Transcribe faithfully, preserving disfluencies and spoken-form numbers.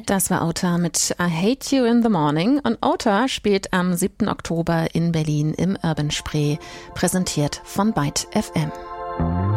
Das war Ota mit I Hate You in the Morning. Und Ota spielt am siebten Oktober in Berlin im Urban Spree, präsentiert von Byte F M.